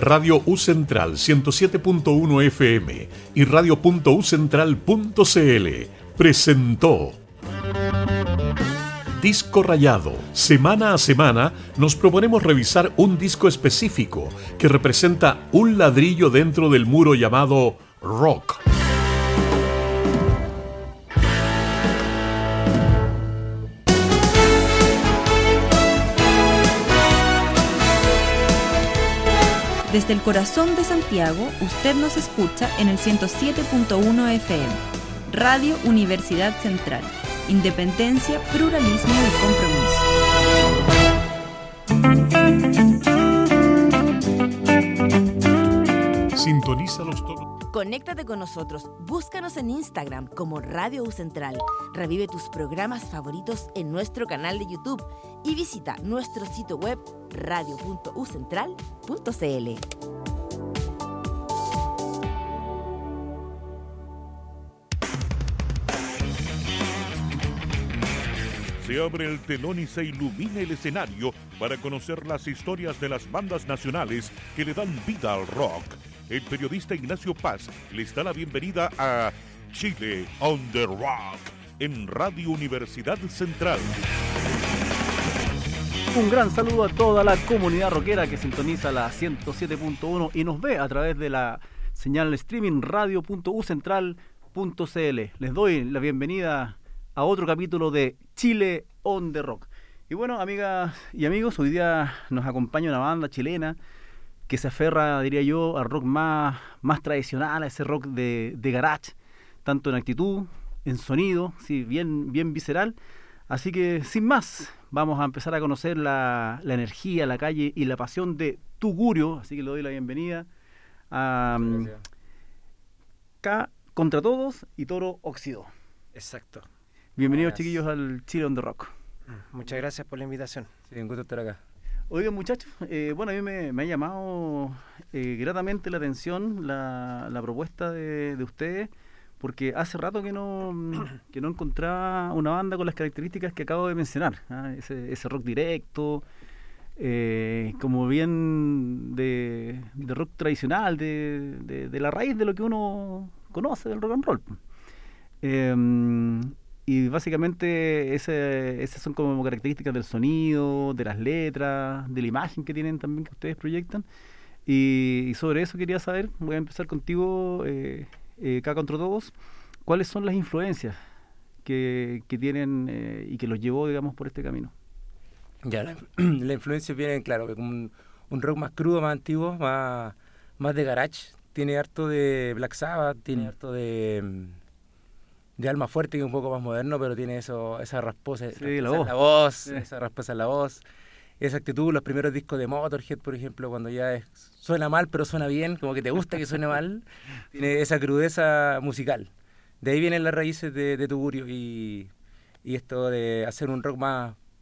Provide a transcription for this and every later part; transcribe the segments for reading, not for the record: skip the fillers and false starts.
Radio U Central 107.1 FM y radio.ucentral.cl presentó Disco Rayado. Semana a semana nos proponemos revisar un disco específico que representa un ladrillo dentro del muro llamado rock. Desde el corazón de Santiago, usted nos escucha en el 107.1 FM. Radio Universidad Central. Independencia, pluralismo y compromiso. Sintoniza los tonos. Conéctate con nosotros. Búscanos en Instagram como Radio U Central. Revive tus programas favoritos en nuestro canal de YouTube y visita nuestro sitio web radio.ucentral.cl. Se abre el telón y se ilumina el escenario para conocer las historias de las bandas nacionales que le dan vida al rock. El periodista Ignacio Paz les da la bienvenida a Chile on the Rock en Radio Universidad Central. Un gran saludo a toda la comunidad rockera que sintoniza la 107.1 y nos ve a través de la señal streaming radio.ucentral.cl. Les doy la bienvenida a otro capítulo de Chile on the Rock. Y bueno, amigas y amigos, hoy día nos acompaña una banda chilena que se aferra, diría yo, al rock más tradicional, a ese rock de garage, tanto en actitud, en sonido, sí, bien visceral. Así que, sin más, vamos a empezar a conocer la energía, la calle y la pasión de Tugurio. Así que le doy la bienvenida a K Contra Todos y Toro Óxido. Exacto. Bienvenidos, Gracias. chiquillos, al Chile on the Rock. Muchas gracias por la invitación. Sí, un gusto estar acá. Oigan, muchachos, bueno, a mí me ha llamado gratamente la atención la propuesta de ustedes, porque hace rato que no encontraba una banda con las características que acabo de mencionar, ¿ah? Ese rock directo, como bien de rock tradicional, de la raíz de lo que uno conoce del rock and roll. Y básicamente esas son como características del sonido, de las letras, de la imagen que tienen también que ustedes proyectan. Y sobre eso quería saber, voy a empezar contigo, K Contra Todos, ¿cuáles son las influencias que tienen y que los llevó, digamos, por este camino? Ya, la influencia viene, claro, como un rock más crudo, más antiguo, más de garage. Tiene harto de Black Sabbath, tiene harto de Alma Fuerte, que es un poco más moderno, pero tiene esa rasposa, sí, la voz, esa rasposa en la voz, esa actitud. Los primeros discos de Motorhead, por ejemplo, cuando ya suena mal, pero suena bien, como que te gusta que suene mal, tiene esa crudeza musical. De ahí vienen las raíces de Tugurio y esto de hacer un rock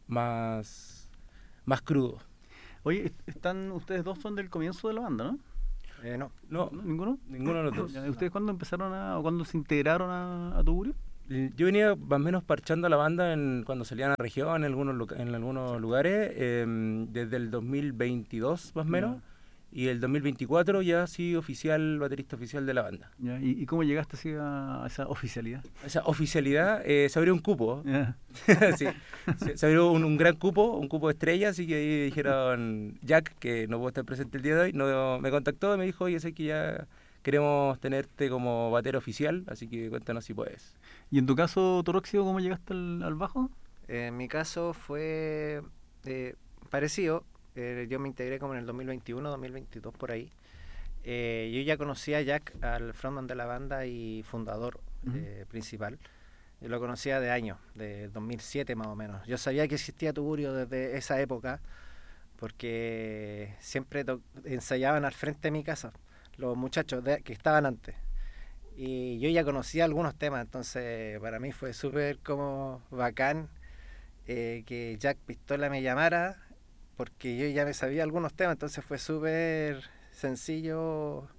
más crudo. Oye, ustedes dos son del comienzo de la banda, ¿no? No, ¿Ninguno? Ninguno de los dos. ¿Ustedes cuándo empezaron o cuándo se integraron a Tugurio? Yo venía más o menos parchando a la banda cuando salían a la región, en algunos lugares, desde el 2022 más o menos, y el 2024 ya sí baterista oficial de la banda. Ya, ¿y cómo llegaste así a esa oficialidad? Esa oficialidad, se abrió un cupo. Sí, se abrió un gran cupo, un cupo de estrellas, así que ahí dijeron, Jack, que no puedo estar presente el día de hoy, me contactó y me dijo, oye, sé que ya queremos tenerte como batero oficial, así que cuéntanos si puedes. ¿Y en tu caso, Toróxido, cómo llegaste al bajo? En mi caso fue parecido. Yo me integré como en el 2021, 2022 por ahí. Yo ya conocía a Jack, al frontman de la banda y fundador principal. Yo lo conocía de años, de 2007 más o menos. Yo sabía que existía Tugurio desde esa época porque siempre ensayaban al frente de mi casa los muchachos que estaban antes. Y yo ya conocía algunos temas, entonces para mí fue súper como bacán que Jack Pistola me llamara, porque yo ya me sabía algunos temas, entonces fue súper sencillo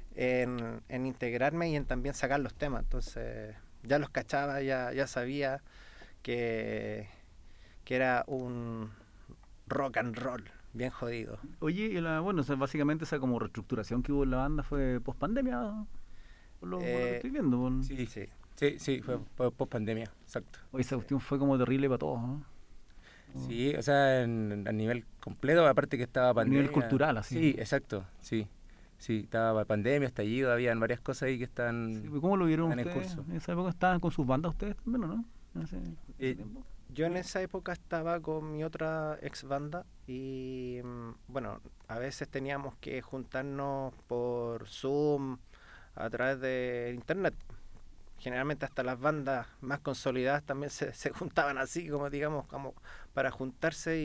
en integrarme y en también sacar los temas. Entonces ya los cachaba, ya sabía que era un rock and roll bien jodido. Oye, bueno, o sea, básicamente esa como reestructuración que hubo en la banda fue post pandemia, por lo que estoy viendo. Sí, fue post pandemia, exacto. Oye, esa cuestión fue como terrible para todos, ¿no? Sí, o sea, a nivel completo, aparte que estaba pandemia. A nivel cultural, así. Sí, exacto, sí. Sí, estaba pandemia, estallido, habían varias cosas ahí que están, Sí, ¿cómo lo vieron en ustedes? curso. En esa época estaban con sus bandas ustedes también, ¿o no? En ese tiempo. Yo en esa época estaba con mi otra ex banda y bueno, a veces teníamos que juntarnos por Zoom a través de internet. Generalmente hasta las bandas más consolidadas también se juntaban así, como digamos, como para juntarse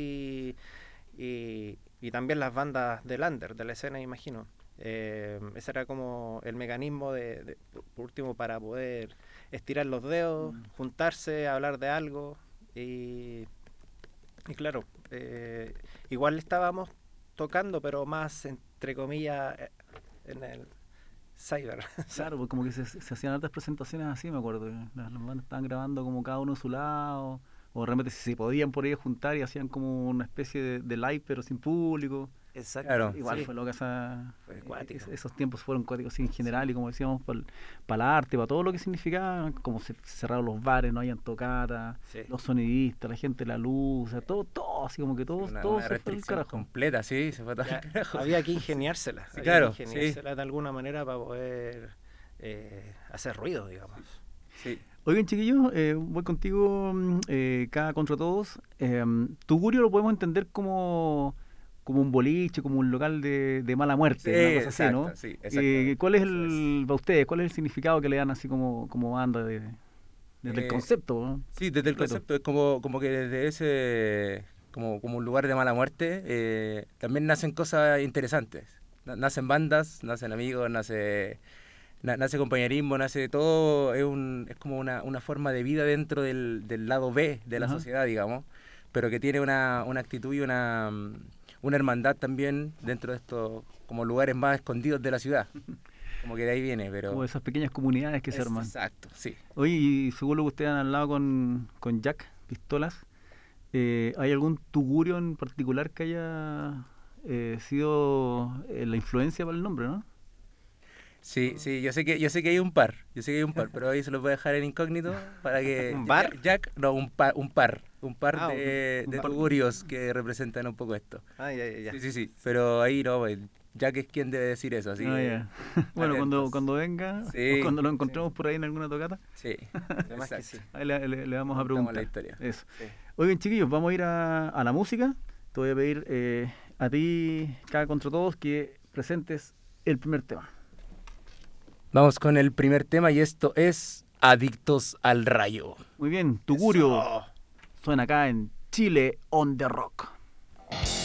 y también las bandas del under, de la escena, imagino. Ese era como el mecanismo por último, para poder estirar los dedos, juntarse, hablar de algo y claro, igual estábamos tocando, pero más entre comillas en el cyber. Claro, pues como que se hacían altas presentaciones así, me acuerdo. Las bandas estaban grabando como cada uno a su lado, o realmente si se podían por ahí juntar y hacían como una especie de live, pero sin público. Exacto. Claro, Igual sí. fue loca Fue cuático. esos tiempos fueron cuáticos sí, en general, y como decíamos, para el arte, para todo lo que significaba, como se cerraron los bares, no hayan tocatas, Sí. los sonidistas, la gente, la luz, o sea, todo, así como que todo Una se fue al restricción carajo. completa, sí, se fue todo Ya, al carajo. había que ingeniársela, Sí, había claro, que ingeniársela de alguna manera para poder hacer ruido, digamos. Sí. Oigan, chiquillos, voy contigo, cada contra todos. Tugurio lo podemos entender como un boliche, como un local de mala muerte, Sí, una cosa así, ¿no? exacto, sí, exactamente. ¿Cuál es Eso para ustedes, cuál es el significado que le dan así como banda desde el concepto, ¿no? Sí, desde el Completo. concepto, es como que desde ese, como un lugar de mala muerte, también nacen cosas interesantes. Nacen bandas, nacen amigos, nace compañerismo, nace todo, es como una forma de vida dentro del lado B de la Ajá. sociedad, digamos, pero que tiene una actitud y una hermandad también dentro de estos como lugares más escondidos de la ciudad. Como que de ahí viene, pero... Como esas pequeñas comunidades que se arman. Exacto, sí. Oye, y según lo que ustedes han hablado con Jack Pistolas, ¿hay algún tugurio en particular que haya sido la influencia para el nombre, no? Sí, yo sé que hay un par, pero ahí se los voy a dejar en incógnito para que... ¿Un bar? Jack, no, un par Ah, de un par. tugurios que representan un poco esto. Ah, ya. Sí, pero ahí no, pues, Jack es quien debe decir eso, así Ah, que... ya. Bueno, atentos. cuando venga, Sí, o cuando lo encontremos por ahí en alguna tocata, Sí, Además que exacto. sí. ahí le vamos a Contamos preguntar. la historia. Eso. Sí. Oigan, chiquillos, vamos a ir a la música. Te voy a pedir a ti, cada contra todos, que presentes el primer tema. Vamos con el primer tema y esto es Adictos al Rayo. Muy bien, Tugurio Eso. suena acá en Chile on the Rock.